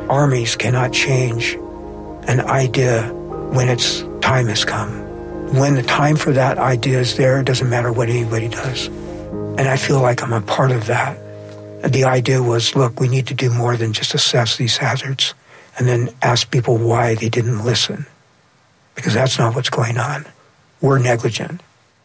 armies cannot change an idea when its time has come. When the time for that idea is there, it doesn't matter what anybody does. And I feel like I'm a part of that. The idea was, look, we need to do more than just assess these hazards and then ask people why they didn't listen. Because that's not what's going on. We're negligent.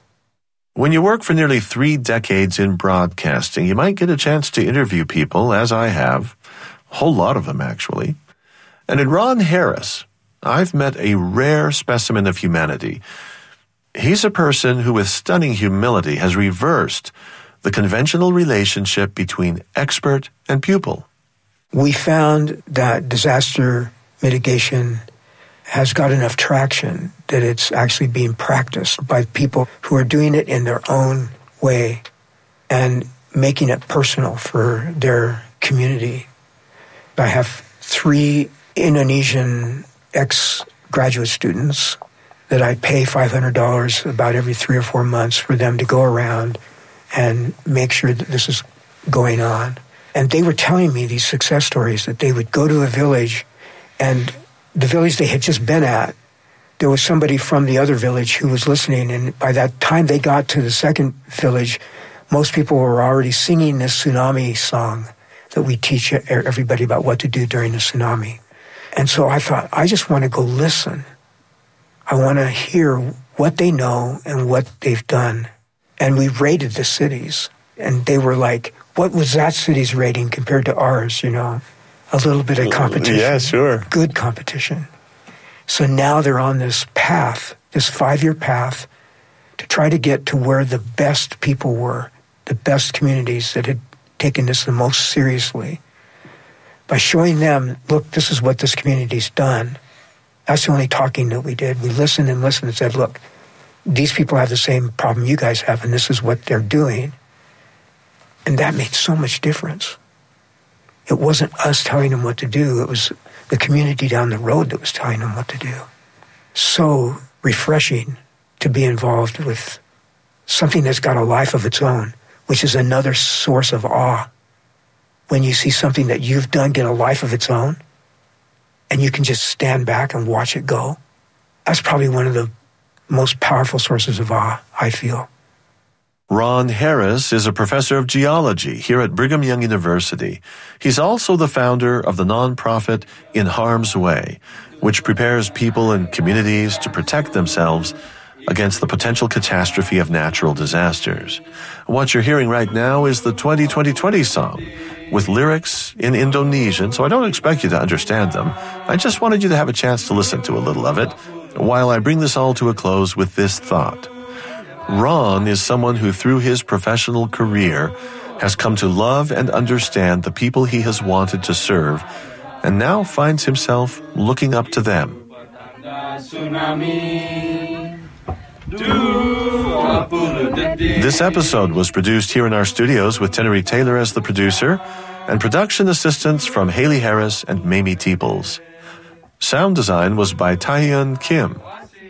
When you work for nearly 3 decades in broadcasting, you might get a chance to interview people, as I have, a whole lot of them actually. And in Ron Harris, I've met a rare specimen of humanity. He's a person who with stunning humility has reversed the conventional relationship between expert and pupil. We found that disaster mitigation has got enough traction that it's actually being practiced by people who are doing it in their own way and making it personal for their community. I have 3 Indonesian ex-graduate students that I pay $500 about every 3 or 4 months for them to go around and make sure that this is going on. And they were telling me these success stories that they would go to a village, and the village they had just been at, there was somebody from the other village who was listening, and by that time they got to the second village, most people were already singing this tsunami song that we teach everybody about what to do during the tsunami. And so I thought, I just want to go listen. I want to hear what they know and what they've done. And we rated the cities, and they were like, what was that city's rating compared to ours, you know? A little bit of competition. Yeah, sure. Good competition. So now they're on this path, this 5-year path, to try to get to where the best people were, the best communities that had taken this the most seriously. By showing them, look, this is what this community's done. That's the only talking that we did. We listened and listened and said, look, these people have the same problem you guys have, and this is what they're doing. And that made so much difference. It wasn't us telling them what to do. It was the community down the road that was telling them what to do. So refreshing to be involved with something that's got a life of its own, which is another source of awe. When you see something that you've done get a life of its own, and you can just stand back and watch it go, that's probably one of the most powerful sources of awe, I feel. Ron Harris is a professor of geology here at Brigham Young University. He's also the founder of the nonprofit In Harm's Way, which prepares people and communities to protect themselves against the potential catastrophe of natural disasters. What you're hearing right now is the 2020 song with lyrics in Indonesian, so I don't expect you to understand them. I just wanted you to have a chance to listen to a little of it while I bring this all to a close with this thought. Ron is someone who, through his professional career, has come to love and understand the people he has wanted to serve, and now finds himself looking up to them. This episode was produced here in our studios with Tenery Taylor as the producer, and production assistance from Haley Harris and Mamie Teeples. Sound design was by Taehyun Kim.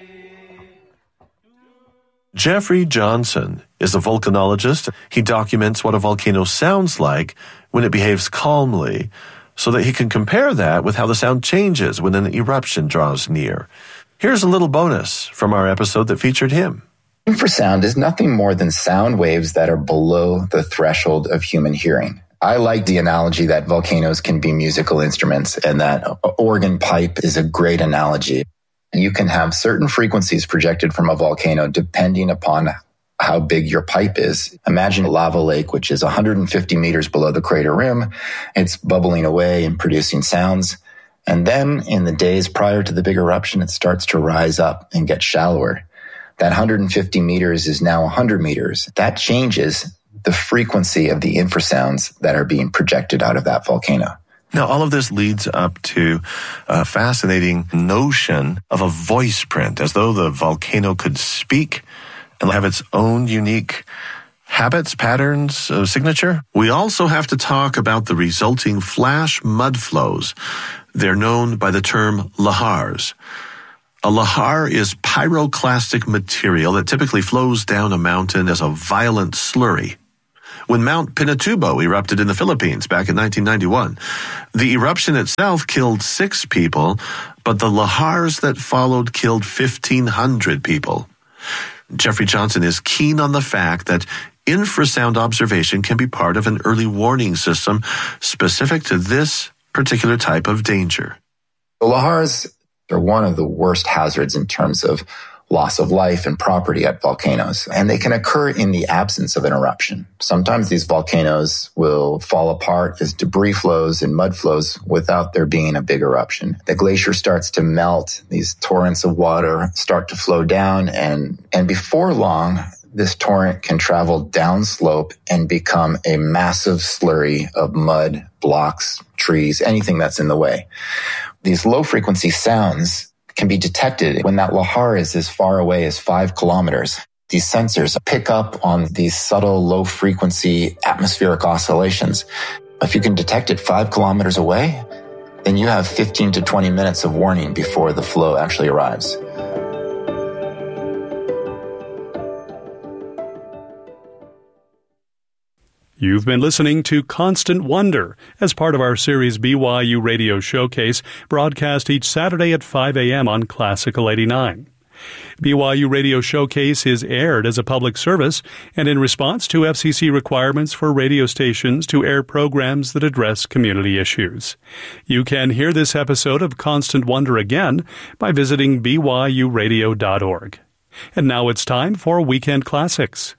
Jeffrey Johnson is a volcanologist. He documents what a volcano sounds like when it behaves calmly, so that he can compare that with how the sound changes when an eruption draws near. Here's a little bonus from our episode that featured him. Infrasound is nothing more than sound waves that are below the threshold of human hearing. I like the analogy that volcanoes can be musical instruments, and that organ pipe is a great analogy. You can have certain frequencies projected from a volcano depending upon how big your pipe is. Imagine a lava lake, which is 150 meters below the crater rim. It's bubbling away and producing sounds. And then in the days prior to the big eruption, it starts to rise up and get shallower. That 150 meters is now 100 meters. That changes the frequency of the infrasounds that are being projected out of that volcano. Now, all of this leads up to a fascinating notion of a voice print, as though the volcano could speak and have its own unique habits, patterns, signature. We also have to talk about the resulting flash mud flows. They're known by the term lahars. A lahar is pyroclastic material that typically flows down a mountain as a violent slurry. when Mount Pinatubo erupted in the Philippines back in 1991. The eruption itself killed 6 people, but the lahars that followed killed 1,500 people. Jeffrey Johnson is keen on the fact that infrasound observation can be part of an early warning system specific to this particular type of danger. The lahars are one of the worst hazards in terms of loss of life and property at volcanoes, and they can occur in the absence of an eruption. Sometimes these volcanoes will fall apart as debris flows and mud flows without there being a big eruption. The glacier starts to melt, these torrents of water start to flow down, and before long, this torrent can travel downslope and become a massive slurry of mud, blocks, trees, anything that's in the way. These low-frequency sounds can be detected when that lahar is as far away as 5 kilometers. These sensors pick up on these subtle low-frequency atmospheric oscillations. If you can detect it 5 kilometers away, then you have 15 to 20 minutes of warning before the flow actually arrives. You've been listening to Constant Wonder as part of our series BYU Radio Showcase, broadcast each Saturday at 5 a.m. on Classical 89. BYU Radio Showcase is aired as a public service and in response to FCC requirements for radio stations to air programs that address community issues. You can hear this episode of Constant Wonder again by visiting byuradio.org. And now it's time for Weekend Classics.